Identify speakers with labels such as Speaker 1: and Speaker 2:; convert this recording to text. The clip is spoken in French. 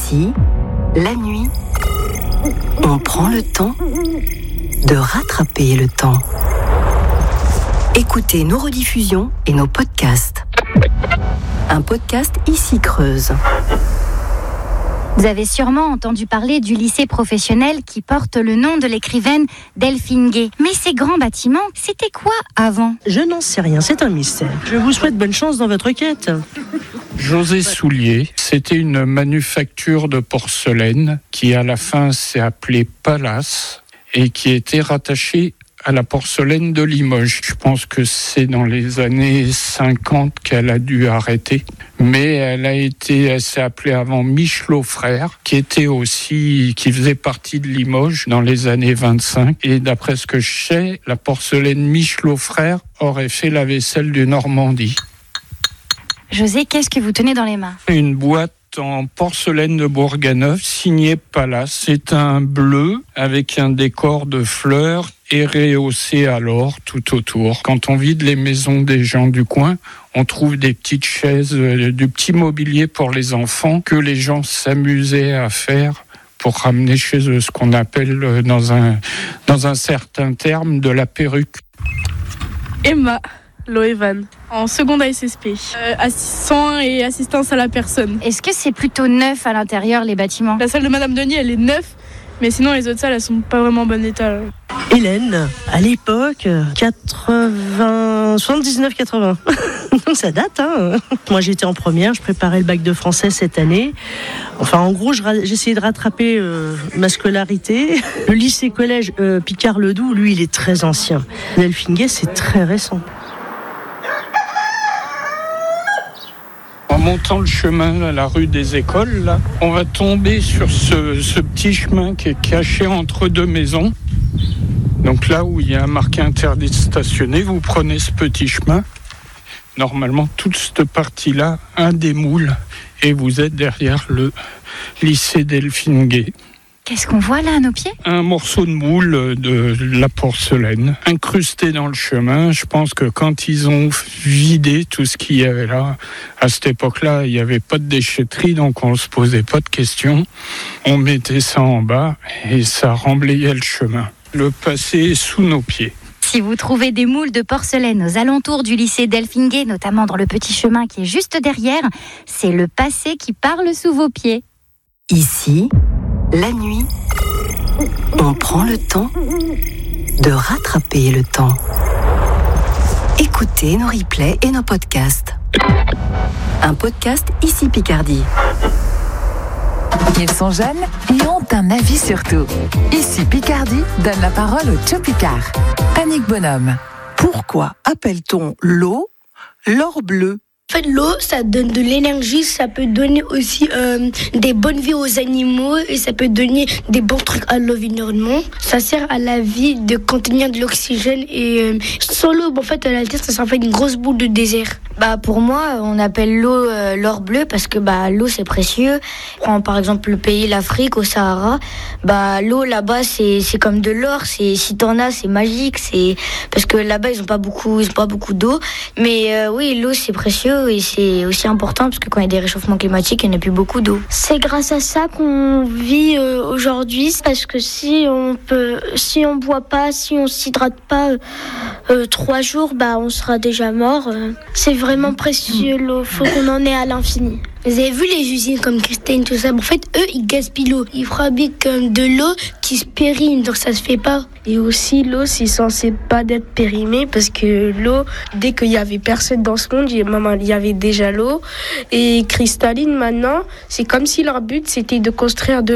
Speaker 1: Ici, la nuit, on prend le temps de rattraper le temps. Écoutez nos rediffusions et nos podcasts. Un podcast Ici Creuse.
Speaker 2: Vous avez sûrement entendu parler du lycée professionnel qui porte le nom de l'écrivaine Delphine Gay. Mais ces grands bâtiments, c'était quoi avant ?
Speaker 3: Je n'en sais rien, c'est un mystère. Je vous souhaite bonne chance dans votre quête.
Speaker 4: José Soulier, c'était une manufacture de porcelaine qui à la fin s'est appelée Palace et qui était rattachée à la porcelaine de Limoges. Je pense que c'est dans les années 50 qu'elle a dû arrêter. Mais elle s'est appelée avant Michelot Frères, qui faisait partie de Limoges dans les années 25. Et d'après ce que je sais, la porcelaine Michelot Frères aurait fait la vaisselle du Normandie.
Speaker 2: José, qu'est-ce que vous tenez dans les mains ?
Speaker 4: Une boîte en porcelaine de Bourganeuf, signée Palace. C'est un bleu avec un décor de fleurs et rehaussé à l'or tout autour. Quand on vide les maisons des gens du coin, on trouve des petites chaises, du petit mobilier pour les enfants que les gens s'amusaient à faire pour ramener chez eux, ce qu'on appelle dans un certain terme de la perruque.
Speaker 5: Emma Loevan, en seconde ASSP, assistant et assistance à la personne.
Speaker 2: Est-ce que c'est plutôt neuf à l'intérieur, les bâtiments ?
Speaker 5: La salle de Madame Denis, elle est neuve, mais sinon les autres salles, elles sont pas vraiment en bon état.
Speaker 3: Hélène, à l'époque, 79-80. Ça date, hein. Moi, j'étais en première, je préparais le bac de français cette année. Enfin, en gros, j'essayais de rattraper ma scolarité. Le lycée-collège Picard-Ledoux, lui, il est très ancien. Delphine Gay, c'est très récent.
Speaker 4: En montant le chemin à la rue des Écoles, là, on va tomber sur ce petit chemin qui est caché entre deux maisons. Donc là où il y a marqué interdit de stationner, vous prenez ce petit chemin. Normalement, toute cette partie-là, un des moules, et vous êtes derrière le lycée Delphine Gay.
Speaker 2: Qu'est-ce qu'on voit là à nos pieds ?
Speaker 4: Un morceau de moule de la porcelaine incrusté dans le chemin. Je pense que quand ils ont vidé tout ce qu'il y avait là, à cette époque-là, il n'y avait pas de déchetterie, donc on ne se posait pas de questions. On mettait ça en bas et ça remblayait le chemin. Le passé est sous nos pieds.
Speaker 2: Si vous trouvez des moules de porcelaine aux alentours du lycée Delphine Gay, notamment dans le petit chemin qui est juste derrière, c'est le passé qui parle sous vos pieds.
Speaker 1: Ici, la nuit, on prend le temps de rattraper le temps. Écoutez nos replays et nos podcasts. Un podcast Ici Picardie.
Speaker 6: Ils sont jeunes et ont un avis sur tout. Ici Picardie donne la parole au Tcho Picard. Annick Bonhomme.
Speaker 3: Pourquoi appelle-t-on l'eau l'or bleu ?
Speaker 7: En fait, l'eau, ça donne de l'énergie, ça peut donner aussi des bonnes vies aux animaux et ça peut donner des bons trucs à l'environnement. Ça sert à la vie de contenir de l'oxygène et sans l'eau, en fait, à la terre, ça fait une grosse boule de désert.
Speaker 8: Pour moi, on appelle l'eau l'or bleu parce que l'eau c'est précieux. Prends par exemple le pays, l'Afrique, au Sahara. L'eau là-bas c'est comme de l'or. Si t'en as, c'est magique. C'est parce que là-bas ils ont pas beaucoup d'eau. Mais oui, l'eau c'est précieux et c'est aussi important parce que quand il y a des réchauffements climatiques, il n'y a plus beaucoup d'eau.
Speaker 7: C'est grâce à ça qu'on vit aujourd'hui parce que si on boit pas, si on s'hydrate pas 3 jours, on sera déjà mort. C'est vraiment précieux l'eau, faut qu'on en ait à l'infini. Vous avez vu les usines comme Christine, tout ça, en fait, eux, ils gaspillent l'eau. Ils fabriquent de l'eau qui se périme, donc ça se fait pas. Et aussi, l'eau, c'est censé pas d'être périmée, parce que l'eau, dès qu'il y avait personne dans ce monde, il y avait déjà l'eau. Et cristalline, maintenant, c'est comme si leur but, c'était de construire de